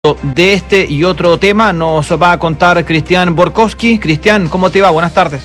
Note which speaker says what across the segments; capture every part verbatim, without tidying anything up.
Speaker 1: De este y otro tema nos va a contar Cristian Borkowski. Cristian, ¿cómo te va? Buenas tardes.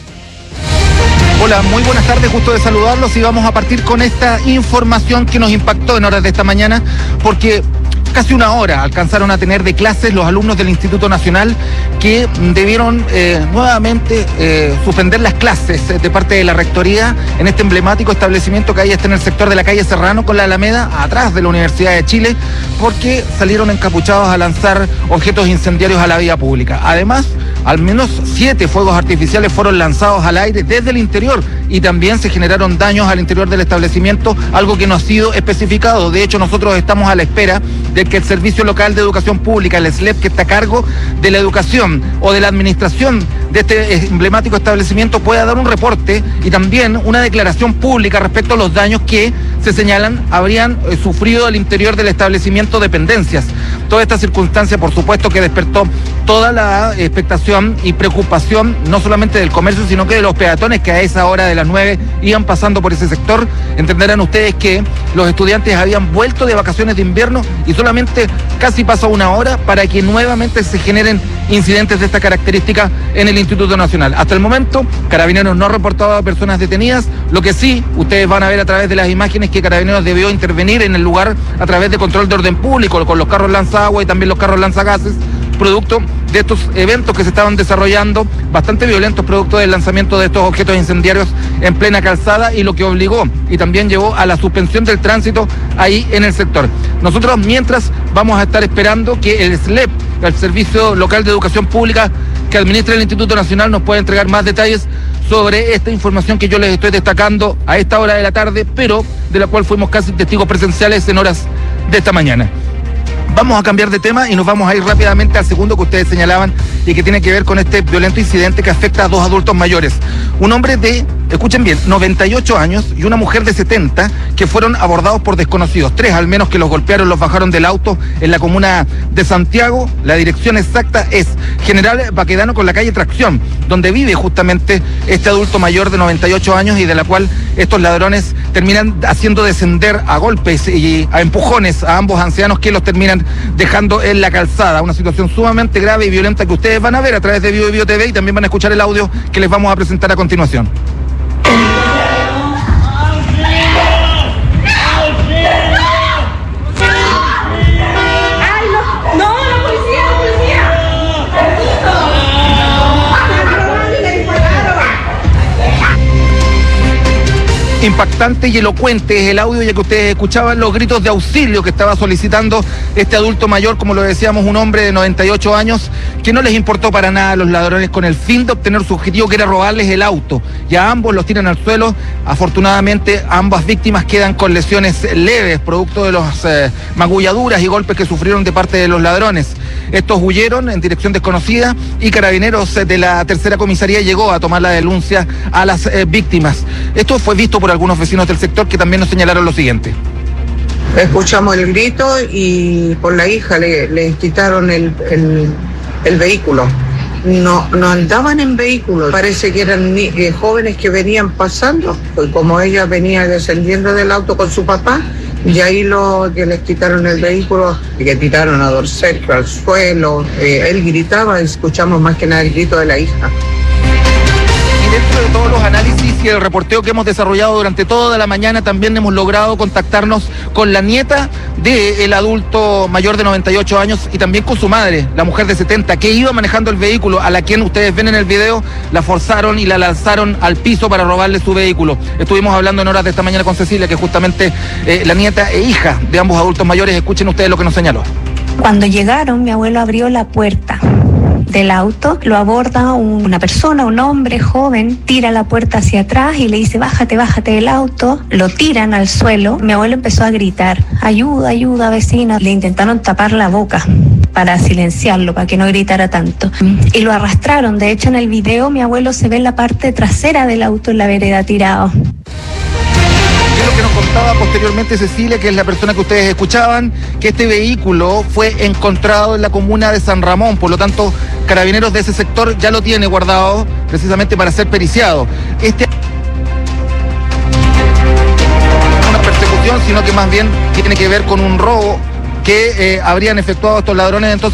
Speaker 2: Hola, muy buenas tardes, gusto de saludarlos y vamos a partir con esta información que nos impactó en horas de esta mañana porque casi una hora alcanzaron a tener de clases los alumnos del Instituto Nacional que debieron eh, nuevamente eh, suspender las clases de parte de la Rectoría en este emblemático establecimiento que ahí está en el sector de la calle Serrano con la Alameda, atrás de la Universidad de Chile, porque salieron encapuchados a lanzar objetos incendiarios a la vía pública. Además, al menos siete fuegos artificiales fueron lanzados al aire desde el interior y también se generaron daños al interior del establecimiento, algo que no ha sido especificado. De hecho, nosotros estamos a la espera de que el Servicio Local de Educación Pública, el S L E P, que está a cargo de la educación o de la administración de este emblemático establecimiento, pueda dar un reporte y también una declaración pública respecto a los daños que se señalan habrían eh, sufrido al interior del establecimiento dependencias. Toda esta circunstancia, por supuesto, que despertó toda la expectación y preocupación, no solamente del comercio, sino que de los peatones que a esa hora de las nueve iban pasando por ese sector. Entenderán ustedes que los estudiantes habían vuelto de vacaciones de invierno y solamente casi pasó una hora para que nuevamente se generen incidentes de esta característica en el Instituto Nacional. Hasta el momento, Carabineros no ha reportado a personas detenidas, lo que sí, ustedes van a ver a través de las imágenes que Carabineros debió intervenir en el lugar a través de control de orden público, con los carros lanzagua y también los carros lanzagases, producto de estos eventos que se estaban desarrollando, bastante violentos, producto del lanzamiento de estos objetos incendiarios en plena calzada, y lo que obligó y también llevó a la suspensión del tránsito ahí en el sector. Nosotros, mientras, vamos a estar esperando que el S L E P, el Servicio Local de Educación Pública que administra el Instituto Nacional, nos pueda entregar más detalles sobre esta información que yo les estoy destacando a esta hora de la tarde, pero de la cual fuimos casi testigos presenciales en horas de esta mañana. Vamos a cambiar de tema y nos vamos a ir rápidamente al segundo que ustedes señalaban y que tiene que ver con este violento incidente que afecta a dos adultos mayores. Un hombre de, escuchen bien, noventa y ocho años y una mujer de setenta que fueron abordados por desconocidos. Tres al menos que los golpearon, los bajaron del auto en la comuna de Santiago. La dirección exacta es General Baquedano con la calle Tracción, donde vive justamente este adulto mayor de noventa y ocho años y de la cual estos ladrones terminan haciendo descender a golpes y a empujones a ambos ancianos que los terminan dejando en la calzada. Una situación sumamente grave y violenta que ustedes van a ver a través de Bio Bio T V y también van a escuchar el audio que les vamos a presentar a continuación. Impactante y elocuente es el audio, ya que ustedes escuchaban los gritos de auxilio que estaba solicitando este adulto mayor, como lo decíamos, un hombre de noventa y ocho años, que no les importó para nada a los ladrones con el fin de obtener su objetivo, que era robarles el auto. Ya ambos los tiran al suelo. Afortunadamente, ambas víctimas quedan con lesiones leves, producto de las eh, magulladuras y golpes que sufrieron de parte de los ladrones. Estos huyeron en dirección desconocida y Carabineros de la tercera comisaría llegó a tomar la denuncia a las eh, víctimas. Esto fue visto por algunos vecinos del sector que también nos señalaron lo siguiente.
Speaker 3: Escuchamos el grito y por la hija le, le quitaron el, el, el vehículo. No, no andaban en vehículos, parece que eran ni, eh, jóvenes que venían pasando, pues como ella venía descendiendo del auto con su papá, y ahí lo que les quitaron el vehículo, y que tiraron a Dorcel al suelo. Eh, él gritaba, escuchamos más que nada el grito de la hija.
Speaker 2: Dentro de todos los análisis y el reporteo que hemos desarrollado durante toda la mañana, también hemos logrado contactarnos con la nieta del adulto mayor de noventa y ocho años y también con su madre, la mujer de setenta, que iba manejando el vehículo, a la quien ustedes ven en el video, la forzaron y la lanzaron al piso para robarle su vehículo. Estuvimos hablando en horas de esta mañana con Cecilia, que es justamente eh, la nieta e hija de ambos adultos mayores. Escuchen ustedes lo que nos señaló.
Speaker 4: Cuando llegaron, mi abuelo abrió la puerta del auto, lo aborda una persona, un hombre joven, tira la puerta hacia atrás y le dice: bájate, bájate del auto. Lo tiran al suelo. Mi abuelo empezó a gritar: ayuda, ayuda, vecina. Le intentaron tapar la boca para silenciarlo, para que no gritara tanto, y lo arrastraron. De hecho, en el video mi abuelo se ve en la parte trasera del auto, en la vereda, tirado.
Speaker 2: Es lo que nos contaba posteriormente Cecilia, que es la persona que ustedes escuchaban, que este vehículo fue encontrado en la comuna de San Ramón. Por lo tanto, Carabineros de ese sector ya lo tiene guardado precisamente para ser periciado. Este una persecución, sino que más bien tiene que ver con un robo que eh, habrían efectuado estos ladrones entonces